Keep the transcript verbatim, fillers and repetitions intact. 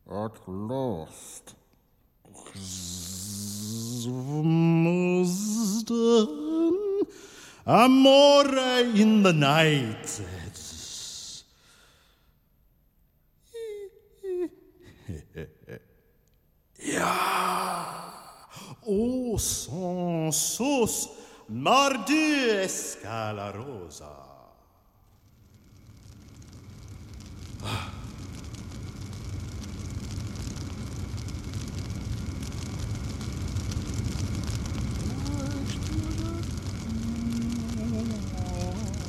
At last. Amore in the night. Ja, o son sos mardu escalarosa. Ah.